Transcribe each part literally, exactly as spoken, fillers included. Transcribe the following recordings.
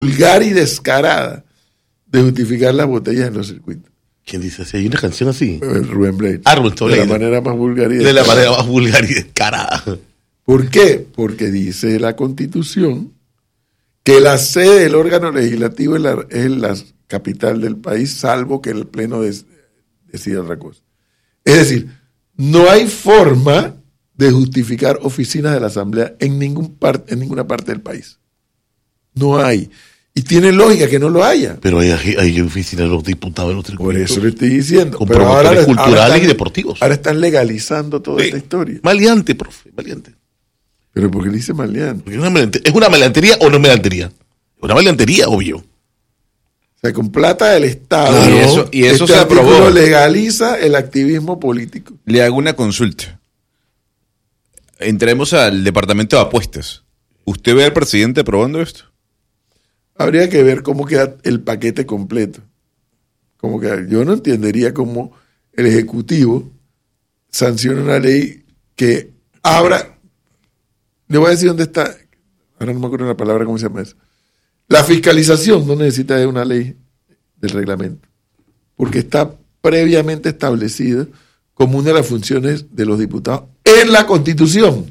vulgar y descarada de justificar las botellas en los circuitos. ¿Quién dice así? ¿Hay una canción así? Rubén Blades. Ah, Rubén Blades. De la manera más vulgar y descarada. De la manera más vulgar y descarada. ¿Por qué? Porque dice la Constitución que la sede del órgano legislativo es la, es la capital del país, salvo que el Pleno des, decida otra cosa. Es decir, no hay forma de justificar oficinas de la Asamblea en, ningún par, en ninguna parte del país. No hay. Y tiene lógica que no lo haya. Pero hay, hay oficinas de los diputados de los tribunales. Por eso le estoy diciendo. Con pero ahora, culturales ahora están, y deportivos. Ahora están legalizando toda sí. esta historia. Maleante, profe, maleante. ¿Pero por qué le dice maleante? Porque es, una maleante, ¿Es una maleantería o no es maleantería? Es una maleantería, obvio. O sea, con plata del Estado. Claro. Y eso, y eso este se aprobó. Legaliza el activismo político. Le hago una consulta. Entremos al departamento de apuestas. ¿Usted ve al presidente aprobando esto? Habría que ver cómo queda el paquete completo. Como que yo no entendería cómo el Ejecutivo sanciona una ley que abra. Le voy a decir dónde está. Ahora no me acuerdo la palabra, cómo se llama eso. La fiscalización no necesita de una ley del reglamento, porque está previamente establecido como una de las funciones de los diputados en la Constitución.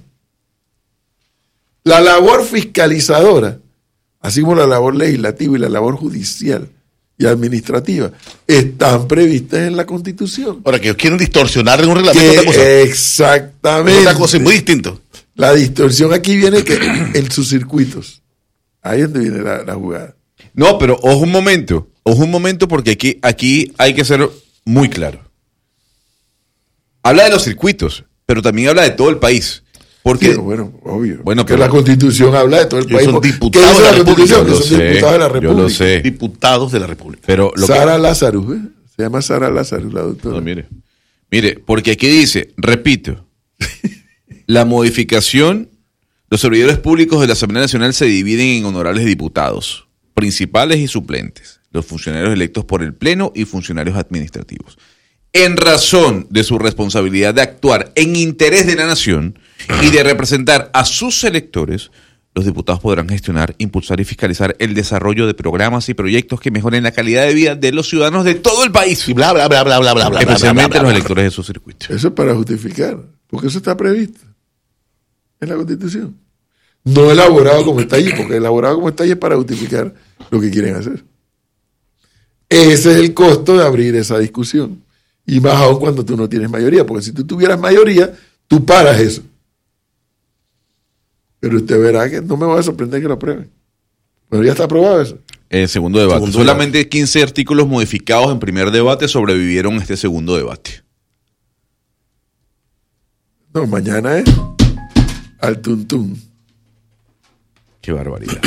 La labor fiscalizadora, así como la labor legislativa y la labor judicial y administrativa, están previstas en la Constitución. Ahora, que ellos quieren distorsionar en un reglamento otra cosa. Exactamente. Otra cosa es muy distinto. La distorsión aquí viene que en sus circuitos. Ahí es donde viene la, la jugada. No, pero ojo un momento. Ojo un momento porque aquí, aquí hay que ser muy claro. Habla de los circuitos, pero también habla de todo el país. Porque, sí, bueno, obvio. Bueno, que pero, la Constitución habla de todo el país. Son diputados ¿Qué dice de la la Constitución? República. Que son sé, diputados de la República. Yo lo sé. Diputados de la República. Pero lo Sara que... Lázaro, ¿eh? Se llama Sara Lázaro, la doctora. No, mire. Mire, porque aquí dice, repito, la modificación, los servidores públicos de la Asamblea Nacional se dividen en honorables diputados, principales y suplentes, los funcionarios electos por el Pleno y funcionarios administrativos. En razón de su responsabilidad de actuar en interés de la nación y de representar a sus electores, los diputados podrán gestionar, impulsar y fiscalizar el desarrollo de programas y proyectos que mejoren la calidad de vida de los ciudadanos de todo el país. Y bla, bla, bla, bla, bla, bla, bla. Especialmente bla, bla, bla, los bla. electores de su circuito. Eso es para justificar, porque eso está previsto en la Constitución. No elaborado como está allí, porque elaborado como está allí es para justificar lo que quieren hacer. Ese es el costo de abrir esa discusión. Y más aún cuando tú no tienes mayoría, porque si tú tuvieras mayoría, tú paras eso. Pero usted verá que no me va a sorprender que lo aprueben. Pero ya está aprobado eso. Eh, segundo debate. Segundo Solamente debate. quince artículos modificados en primer debate sobrevivieron a este segundo debate. No, mañana es al tuntún. Qué barbaridad.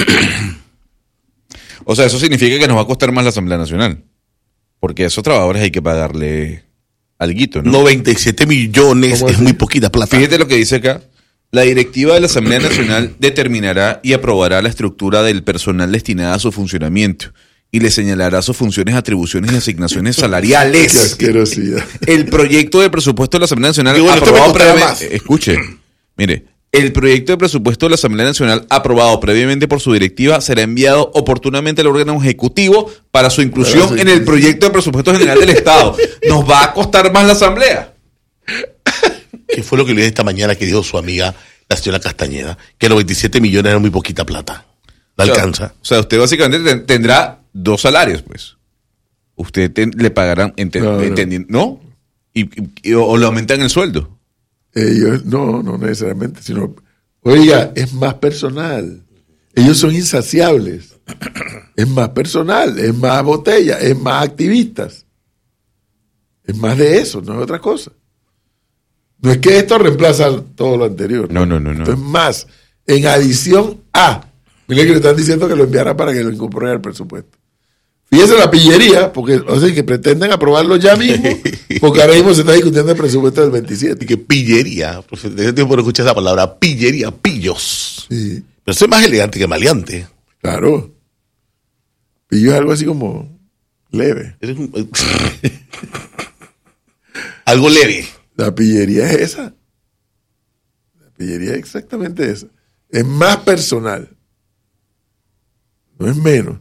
O sea, eso significa que nos va a costar más la Asamblea Nacional. Porque a esos trabajadores hay que pagarle alguito, ¿no? noventa y siete millones ¿Cómo es así? muy poquita plata. Fíjate lo que dice acá. La directiva de la Asamblea Nacional determinará y aprobará la estructura del personal destinada a su funcionamiento y le señalará sus funciones, atribuciones y asignaciones Qué salariales. asquerosidad. El proyecto de presupuesto de la Asamblea Nacional Qué bueno, esto me aprobado costará previamente. más. Escuche, mire, el proyecto de presupuesto de la Asamblea Nacional aprobado previamente por su directiva será enviado oportunamente al órgano ejecutivo para su inclusión Para su en el inclusión. proyecto de presupuesto general del Estado. ¿Nos va a costar más la Asamblea? ¿Qué fue lo que le dije esta mañana que dijo su amiga, la señora Castañeda? Que los veintisiete millones eran muy poquita plata. No alcanza. O sea, usted básicamente ten- tendrá dos salarios, pues. Usted ten- le pagarán, ente- No, no. entendi- ¿no? Y, y- o le aumentan el sueldo. Ellos, no, no necesariamente, sino, oiga, es más personal. Ellos son insaciables. Es más personal, es más botella, es más activistas. Es más de eso, no es otra cosa. No es que esto reemplaza todo lo anterior. No, no, no, no. Esto es más, en adición a. Mire que le están diciendo que lo enviará para que lo incorporen al presupuesto. Fíjese la pillería, porque, o sea, que pretenden aprobarlo ya mismo, porque ahora mismo se está discutiendo el presupuesto del veintisiete. Y que pillería, profe, desde tiempo no escuché esa palabra, pillería, pillos. Sí, Pero eso es más elegante que maleante. claro. Pillo es algo así como leve. Eres un- Algo leve. La pillería es esa. La pillería es exactamente esa. Es más personal. no es menos.